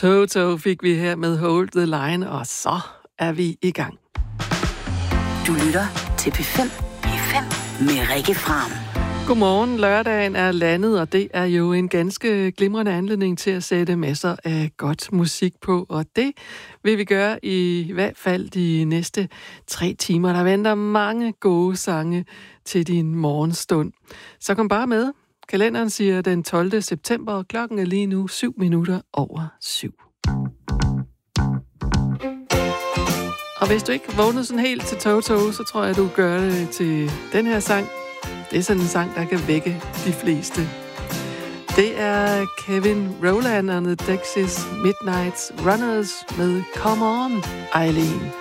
Toto fik vi her med Hold the Line, og så er vi i gang. Du lytter til P5. P5 med Rikke Fram. Godmorgen, lørdagen er landet, og det er jo en ganske glimrende anledning til at sætte masser af godt musik på, og det vil vi gøre i hvert fald de næste 3 timer. Der venter mange gode sange til din morgenstund. Så kom bare med. Kalenderen siger den 12. september, og klokken er lige nu 7:07. Og hvis du ikke vågnede sådan helt til Toto, så tror jeg, du gør det til den her sang. Det er sådan en sang, der kan vække de fleste. Det er Kevin Rowland and the Dexys Midnight Runners med Come On, Eileen.